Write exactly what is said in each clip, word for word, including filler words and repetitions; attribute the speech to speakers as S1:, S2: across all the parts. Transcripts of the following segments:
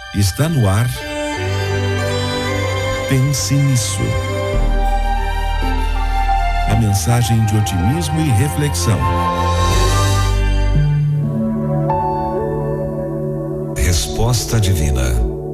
S1: Está no ar. Pense nisso. A mensagem de otimismo e reflexão.
S2: Resposta divina.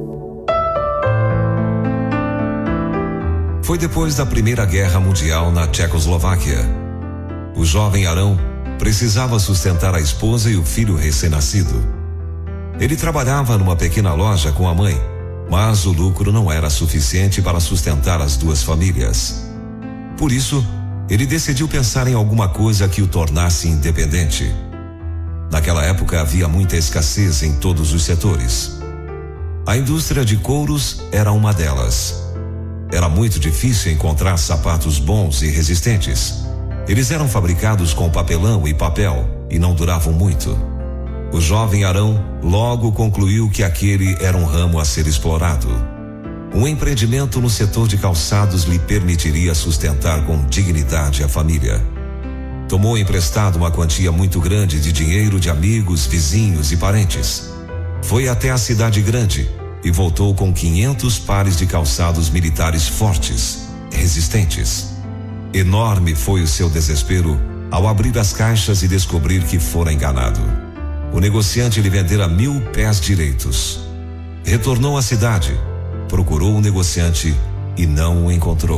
S2: Foi depois da Primeira Guerra Mundial na Tchecoslováquia. O jovem Arão precisava sustentar a esposa e o filho recém-nascido. Ele trabalhava numa pequena loja com a mãe, mas o lucro não era suficiente para sustentar as duas famílias. Por isso, ele decidiu pensar em alguma coisa que o tornasse independente. Naquela época havia muita escassez em todos os setores. A indústria de couros era uma delas. Era muito difícil encontrar sapatos bons e resistentes. Eles eram fabricados com papelão e papel e não duravam muito. O jovem Arão logo concluiu que aquele era um ramo a ser explorado. Um empreendimento no setor de calçados lhe permitiria sustentar com dignidade a família. Tomou emprestado uma quantia muito grande de dinheiro de amigos, vizinhos e parentes. Foi até a cidade grande e voltou com quinhentos pares de calçados militares fortes, resistentes. Enorme foi o seu desespero ao abrir as caixas e descobrir que fora enganado. O negociante lhe vendera mil pés direitos. Retornou à cidade, procurou o negociante e não o encontrou.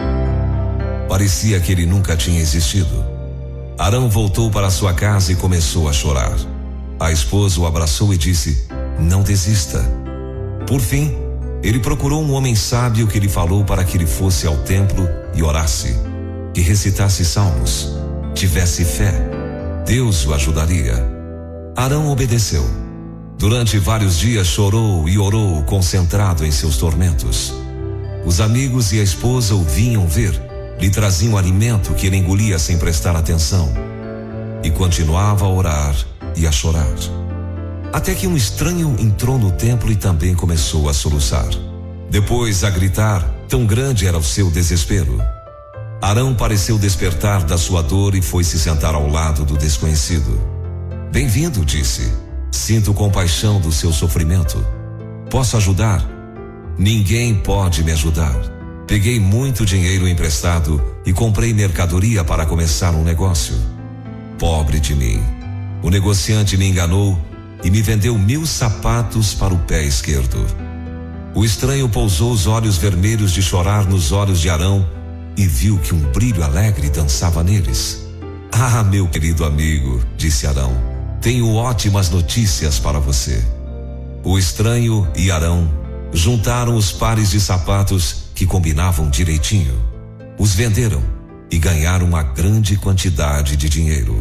S2: Parecia que ele nunca tinha existido. Arão voltou para sua casa e começou a chorar. A esposa o abraçou e disse: "Não desista." Por fim, ele procurou um homem sábio que lhe falou para que ele fosse ao templo e orasse, que recitasse salmos, tivesse fé. Deus o ajudaria. Arão obedeceu. Durante vários dias chorou e orou, concentrado em seus tormentos. Os amigos e a esposa o vinham ver, lhe traziam alimento que ele engolia sem prestar atenção. E continuava a orar e a chorar. Até que um estranho entrou no templo e também começou a soluçar. Depois a gritar, tão grande era o seu desespero. Arão pareceu despertar da sua dor e foi se sentar ao lado do desconhecido. "Bem-vindo", disse. "Sinto compaixão do seu sofrimento. Posso ajudar?" "Ninguém pode me ajudar. Peguei muito dinheiro emprestado e comprei mercadoria para começar um negócio. Pobre de mim. O negociante me enganou e me vendeu mil sapatos para o pé esquerdo." O estranho pousou os olhos vermelhos de chorar nos olhos de Arão e viu que um brilho alegre dançava neles. "Ah, meu querido amigo", disse Arão, "tenho ótimas notícias para você." O estranho e Arão juntaram os pares de sapatos que combinavam direitinho. Os venderam e ganharam uma grande quantidade de dinheiro.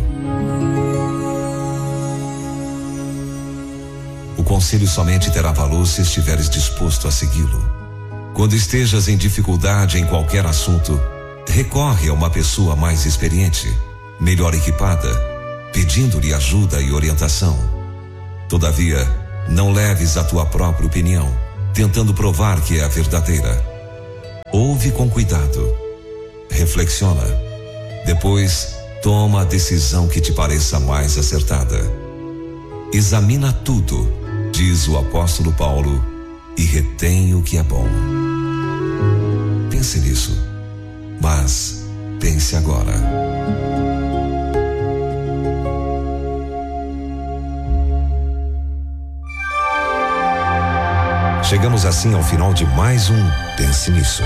S2: O conselho somente terá valor se estiveres disposto a segui-lo. Quando estejas em dificuldade em qualquer assunto, recorre a uma pessoa mais experiente, melhor equipada, pedindo-lhe ajuda e orientação. Todavia, não leves a tua própria opinião, tentando provar que é a verdadeira. Ouve com cuidado, reflexiona, depois toma a decisão que te pareça mais acertada. Examina tudo, diz o apóstolo Paulo, e retém o que é bom. Pense nisso, mas pense agora. Chegamos assim ao final de mais um Pense Nisso.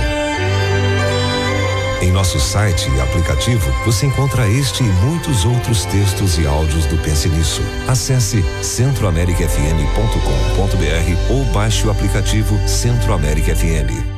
S2: Em nosso site e aplicativo você encontra este e muitos outros textos e áudios do Pense Nisso. Acesse centro américa f m ponto com ponto b r ou baixe o aplicativo Centro América F M.